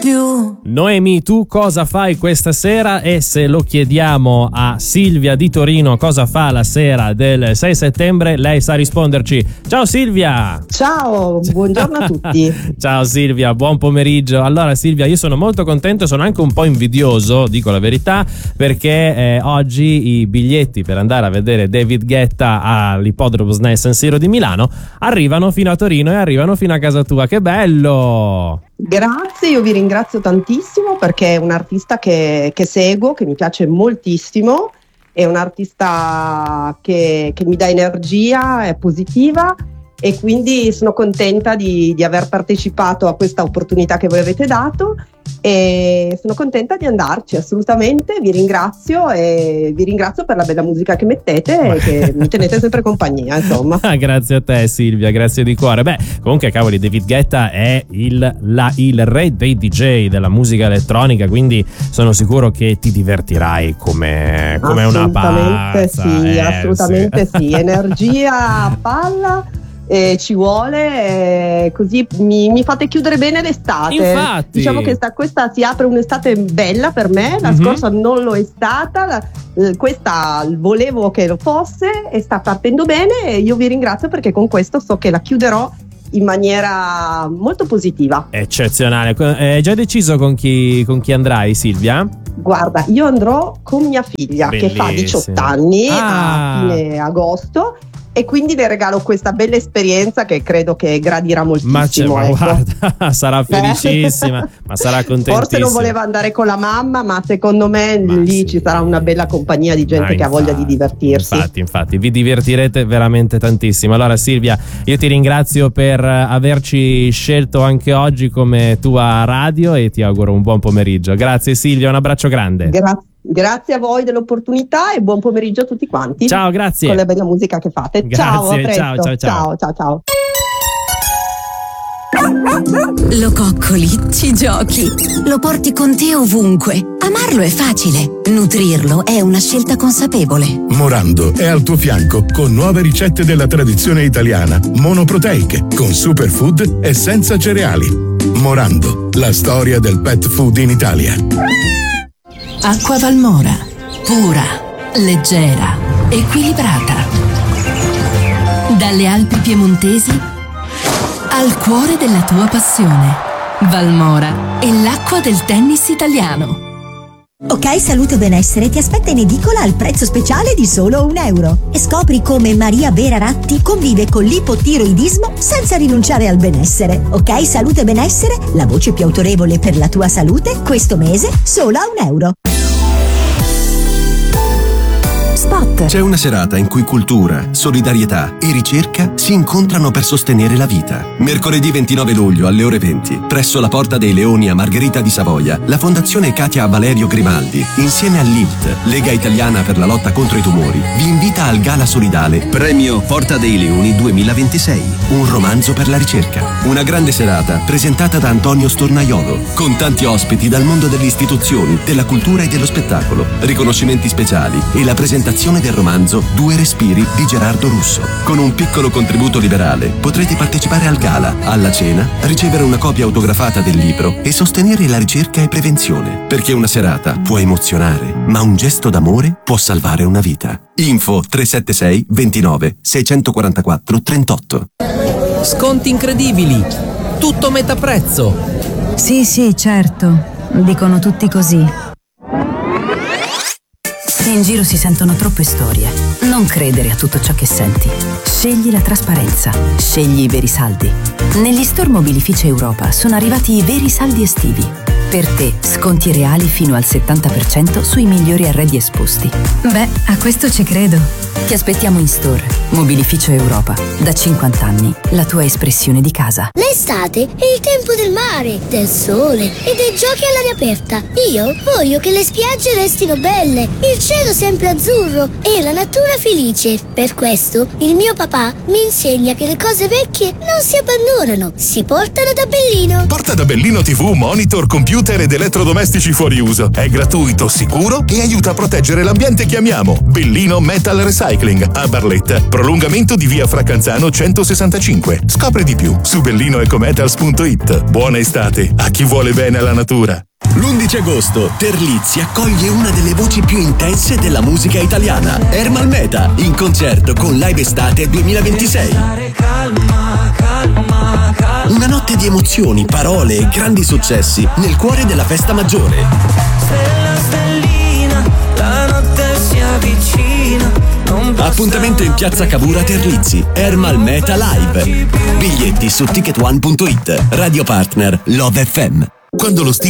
più. Noemi, tu cosa fai questa sera? E se lo chiediamo a Silvia di Torino cosa fa la sera del 6 settembre, lei sa risponderci. Ciao Silvia! Ciao, buongiorno a tutti. Ciao Silvia, buon pomeriggio. Allora Silvia, io sono molto contento, sono anche un po' invidioso, dico la verità, perché oggi i biglietti per andare a vedere David Guetta all'Ippodromo SNAI San Siro di Milano arrivano fino a Torino e arrivano fino a casa tua. Che bello! Grazie, io vi ringrazio tantissimo perché è un artista che seguo, che mi piace moltissimo, è un artista che mi dà energia, è positiva e quindi sono contenta di aver partecipato a questa opportunità che voi avete dato e sono contenta di andarci, assolutamente. Vi ringrazio e vi ringrazio per la bella musica che mettete e che mi tenete sempre compagnia, insomma. Grazie a te Silvia, grazie di cuore. Beh, comunque cavoli, David Guetta è il re dei DJ della musica elettronica, quindi sono sicuro che ti divertirai come una pazza. Assolutamente sì, energia a palla. Ci vuole, così mi fate chiudere bene l'estate. Infatti. Diciamo che questa si apre un'estate bella per me, la scorsa non lo è stata, questa volevo che lo fosse e sta partendo bene e io vi ringrazio perché con questo so che la chiuderò in maniera molto positiva. Eccezionale. Hai già deciso con chi andrai, Silvia? Guarda, io andrò con mia figlia. Bellissimo. Che fa 18 anni a fine agosto e quindi le regalo questa bella esperienza che credo che gradirà moltissimo. Ma guarda, sarà felicissima, ma sarà contentissima. Forse non voleva andare con la mamma, ma secondo me lì ci sarà una bella compagnia di gente che ha voglia di divertirsi. Infatti, vi divertirete veramente tantissimo. Allora Silvia, io ti ringrazio per averci scelto anche oggi come tua radio e ti auguro un buon pomeriggio. Grazie Silvia, un abbraccio grande. Grazie a voi dell'opportunità e buon pomeriggio a tutti quanti. Ciao, grazie. Con la bella musica che fate. Grazie, ciao, a presto. Ciao. Lo coccoli, ci giochi, lo porti con te ovunque. Amarlo è facile, nutrirlo è una scelta consapevole. Morando è al tuo fianco con nuove ricette della tradizione italiana, monoproteiche, con superfood e senza cereali. Morando, la storia del pet food in Italia. Acqua Valmora, pura, leggera, equilibrata. Dalle Alpi piemontesi al cuore della tua passione. Valmora è l'acqua del tennis italiano. Ok Salute e Benessere ti aspetta in edicola al prezzo speciale di solo €1 e scopri come Maria Vera Ratti convive con l'ipotiroidismo senza rinunciare al benessere. Ok Salute e Benessere, la voce più autorevole per la tua salute, questo mese solo a €1. Spot. C'è una serata in cui cultura, solidarietà e ricerca si incontrano per sostenere la vita. Mercoledì 29 luglio alle ore 20, presso la Porta dei Leoni a Margherita di Savoia, la Fondazione Katia Valerio Grimaldi, insieme all'ILT, Lega Italiana per la lotta contro i tumori, vi invita al Gala Solidale Premio Porta dei Leoni 2026, un romanzo per la ricerca. Una grande serata presentata da Antonio Stornaiolo, con tanti ospiti dal mondo delle istituzioni, della cultura e dello spettacolo, riconoscimenti speciali e la presentazione del romanzo Due respiri di Gerardo Russo. Con un piccolo contributo liberale potrete partecipare al gala, alla cena, ricevere una copia autografata del libro e sostenere la ricerca e prevenzione. Perché una serata può emozionare, ma un gesto d'amore può salvare una vita. Info 376 29 644 38. Sconti incredibili, tutto metà prezzo. Sì, certo, dicono tutti così. In giro si sentono troppe storie. Non credere a tutto ciò che senti. Scegli la trasparenza. Scegli i veri saldi. Negli store Mobilificio Europa sono arrivati i veri saldi estivi. Per te, sconti reali fino al 70% sui migliori arredi esposti. Beh, a questo ci credo. Ti aspettiamo in store. Mobilificio Europa. Da 50 anni, la tua espressione di casa. L'estate è il tempo del mare, del sole e dei giochi all'aria aperta. Io voglio che le spiagge restino belle, il cielo sempre azzurro e la natura felice. Per questo il mio papà mi insegna che le cose vecchie non si abbandonano, si portano da Bellino. Porta da Bellino TV, monitor, computer ed elettrodomestici fuori uso. È gratuito, sicuro e aiuta a proteggere l'ambiente che amiamo. Bellino Metal Recycling. Cycling a Barletta, prolungamento di via Fracanzano 165. Scopri di più su bellinoecometals.it. Buona estate a chi vuole bene alla natura. L'11 agosto Terlizzi accoglie una delle voci più intense della musica italiana, Ermal Meta, in concerto con Live Estate 2026. Una notte di emozioni, parole e grandi successi nel cuore della festa maggiore. Appuntamento in Piazza Cavour Terlizzi, Ermal Meta Live. Biglietti su ticketone.it. Radio partner Love FM. Quando lo stile